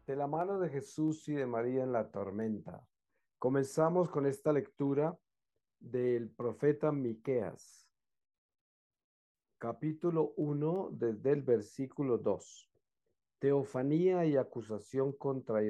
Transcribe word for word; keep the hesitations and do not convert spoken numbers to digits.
De la mano de Jesús y de María en la tormenta. Comenzamos con esta lectura del profeta Miqueas, capítulo uno, desde el versículo dos. Teofanía y acusación contra